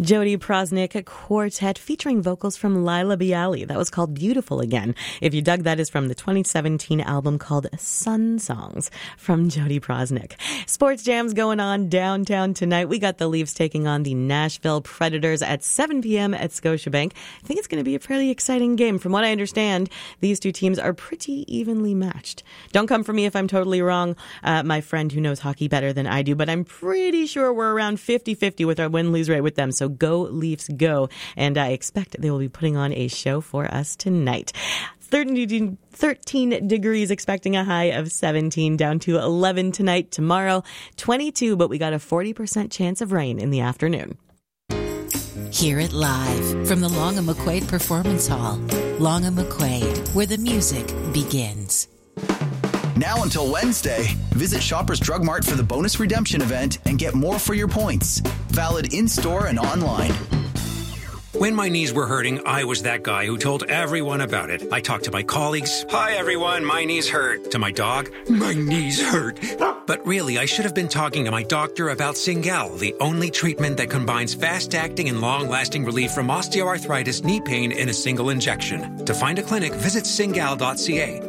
Jody Prosnick Quartet featuring vocals from Laila Bialy. That was called Beautiful Again. If you dug, that is from the 2017 album called Sun Songs from Jody Prosnick. Sports jams going on downtown tonight. We got the Leafs taking on the Nashville Predators at 7 p.m. at Scotiabank. I think it's going to be a pretty exciting game. From what I understand, these two teams are pretty evenly matched. Don't come for me if I'm totally wrong, my friend who knows hockey better than I do, but I'm pretty sure we're around 50-50 with our win-lose rate with them. So go Leafs, go. And I expect they will be putting on a show for us tonight. 13 degrees, expecting a high of 17, down to 11 tonight. Tomorrow, 22, but we got a 40% chance of rain in the afternoon. Hear it live from the Long & McQuaid Performance Hall. Long & McQuaid, where the music begins. Now until Wednesday, visit Shoppers Drug Mart for the bonus redemption event and get more for your points. Valid in-store and online. When my knees were hurting, I was that guy who told everyone about it. I talked to my colleagues. Hi, everyone. My knees hurt. To my dog. My knees hurt. But really, I should have been talking to my doctor about Cingal, the only treatment that combines fast-acting and long-lasting relief from osteoarthritis knee pain in a single injection. To find a clinic, visit cingal.ca.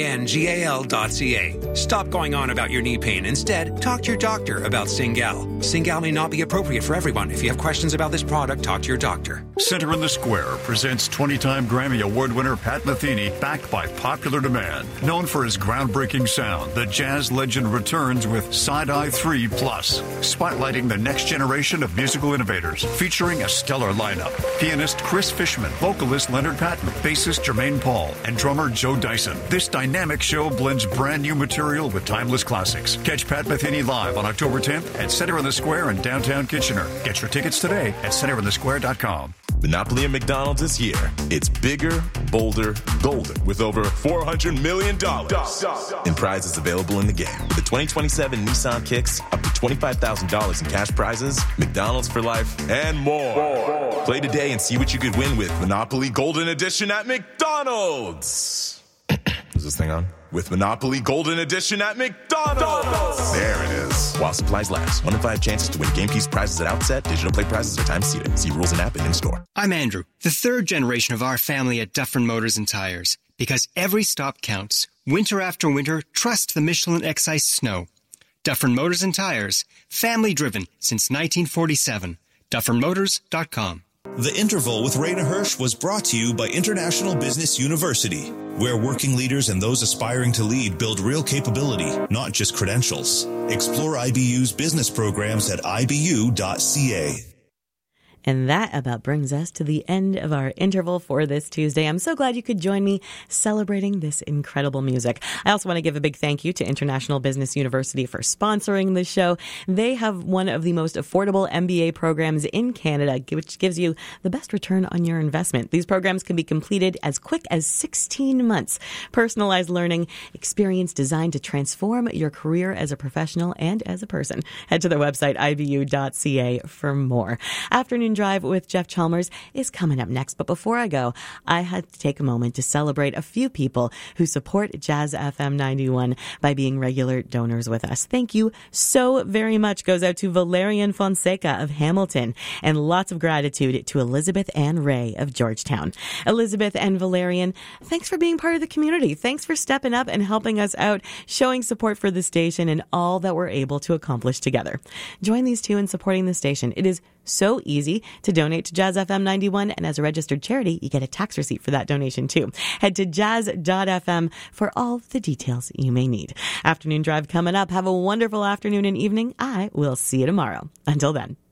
CINGAL.ca. Stop going on about your knee pain. Instead, talk to your doctor about Cingal. Cingal may not be appropriate for everyone. If you have questions about this product, talk to your doctor. Center in the Square presents 20-time Grammy Award winner Pat Metheny, backed by popular demand. Known for his groundbreaking sound, the jazz legend returns with Side-Eye 3 Plus, spotlighting the next generation of musical innovators, featuring a stellar lineup. Pianist Chris Fishman, vocalist Leonard Patton, bassist Jermaine Paul, and drummer Joe Dyson. This dynamic show blends brand new material with timeless classics. Catch Pat Metheny live on October 10th at Center in the Square in downtown Kitchener. Get your tickets today at centerinthesquare.com. Monopoly at McDonald's is here. It's bigger, bolder, golden, with over $400 million in prizes available in the game. With the 2027 Nissan Kicks, up to $25,000 in cash prizes, McDonald's for life, and more. Play today and see what you could win with Monopoly Golden Edition at McDonald's. Is this thing on? With Monopoly Golden Edition at McDonald's. There it is. While supplies last. 1 in 5 chances to win game piece prizes at outset. Digital play prizes are time seated. See rules and app and in-store. I'm Andrew, the third generation of our family at Dufferin Motors and Tires. Because every stop counts. Winter after winter, trust the Michelin X-Ice Snow. Dufferin Motors and Tires. Family driven since 1947. DufferinMotors.com. The Interval with Raina Hirsch was brought to you by International Business University, where working leaders and those aspiring to lead build real capability, not just credentials. Explore IBU's business programs at ibu.ca. And that about brings us to the end of our interval for this Tuesday. I'm so glad you could join me celebrating this incredible music. I also want to give a big thank you to International Business University for sponsoring the show. They have one of the most affordable MBA programs in Canada, which gives you the best return on your investment. These programs can be completed as quick as 16 months. Personalized learning, experience designed to transform your career as a professional and as a person. Head to their website, ibu.ca, for more. Afternoon Drive with Jeff Chalmers is coming up next. But before I go, I had to take a moment to celebrate a few people who support Jazz FM 91 by being regular donors with us. Thank you so very much goes out to Valerian Fonseca of Hamilton, and lots of gratitude to Elizabeth Ann Ray of Georgetown. Elizabeth and Valerian, thanks for being part of the community. Thanks for stepping up and helping us out, showing support for the station and all that we're able to accomplish together. Join these two in supporting the station. It is so easy to donate to Jazz FM 91, and as a registered charity, you get a tax receipt for that donation too. Head to jazz.fm for all the details you may need. Afternoon Drive coming up. Have a wonderful afternoon and evening. I will see you tomorrow. Until then.